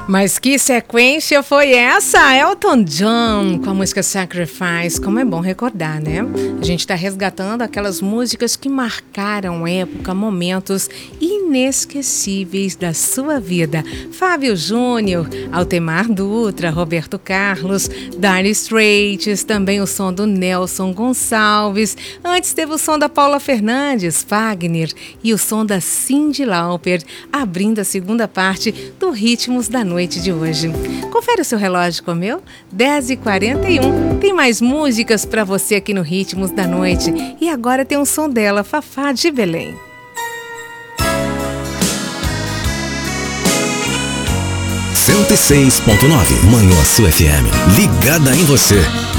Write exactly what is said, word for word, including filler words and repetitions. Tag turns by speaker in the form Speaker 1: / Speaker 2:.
Speaker 1: Mas que sequência foi essa? Elton John com a música Sacrifice. Como é bom recordar, né? A gente está resgatando aquelas músicas que marcaram época, momentos inesquecíveis da sua vida. Fábio Júnior, Altemar Dutra, Roberto Carlos, Dire Straits, também o som do Nelson Gonçalves. Antes teve o som da Paula Fernandes, Fagner, e o som da Cyndi Lauper, abrindo a segunda parte do Ritmos da Noite de hoje. Confere o seu relógio com o meu, dez e quarenta e um. Tem mais músicas para você aqui no Ritmos da Noite. E agora tem um som dela, Fafá de Belém.
Speaker 2: cento e seis ponto nove Manhã Sul F M. Ligada em você.